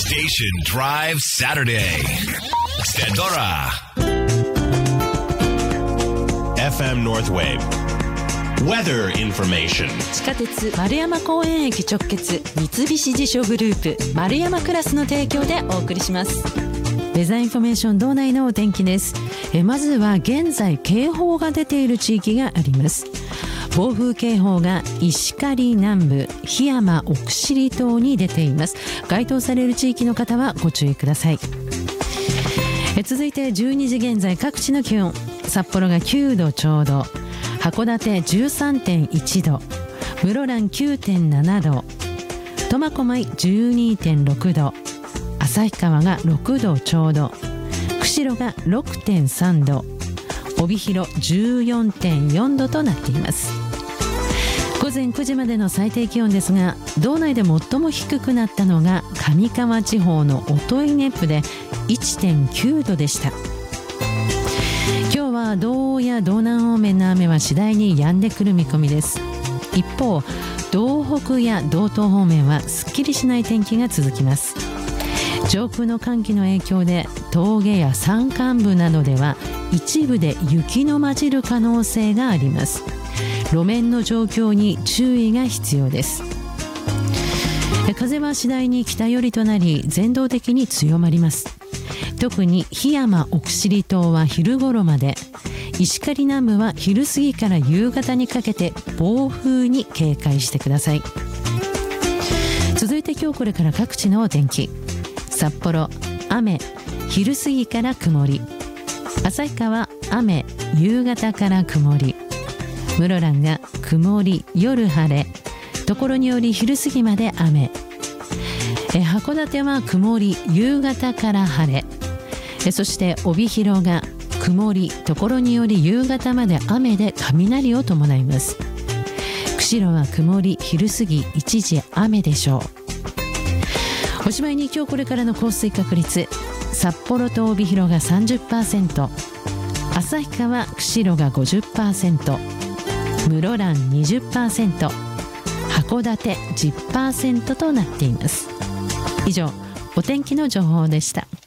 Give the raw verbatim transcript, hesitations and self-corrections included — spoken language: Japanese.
Station Drive Saturday Sedoraエフエム Northwave Weather Information。 地下鉄丸山公園駅直結三菱地所グループ丸山クラスの提供でお送りします。ウェザーインフォメーション道内のお天気です。えまずは現在警報が出ている地域があります。暴風警報が石狩南部檜山奥尻島に出ています。該当される地域の方はご注意ください。え続いてじゅうにじ現在各地の気温。札幌がきゅうどちょうど、函館 じゅうさんてんいちど、室蘭 きゅうてんななど、苫小牧 じゅうにてんろくど、旭川がろくどちょうど、釧路が ろくてんさんど、帯広 じゅうよんてんよんどとなっています。午前くじまでの最低気温ですが、道内で最も低くなったのが上川地方の音威子府で いってんきゅうどでした。今日は道央や道南方面の雨は次第に止んでくる見込みです。一方、道北や道東方面はすっきりしない天気が続きます。上空の寒気の影響で峠や山間部などでは一部で雪の混じる可能性があります。路面の状況に注意が必要です。風は次第に北寄りとなり全道的に強まります。特に檜山奥尻島は昼頃まで、石狩南部は昼過ぎから夕方にかけて暴風に警戒してください。続いて今日これから各地のお天気。札幌雨、昼過ぎから曇り。旭川雨、夕方から曇り。室蘭が曇り、夜晴れ、ところにより昼過ぎまで雨。え函館は曇り、夕方から晴れ。えそして帯広が曇り、ところにより夕方まで雨で雷を伴います。釧路は曇り、昼過ぎ一時雨でしょう。おしまいに今日これからの降水確率。札幌と帯広が さんじゅっパーセント、 旭川、釧路が ごじゅっパーセント、 室蘭 にじゅっパーセント、 函館 じゅっパーセント となっています。以上、お天気の情報でした。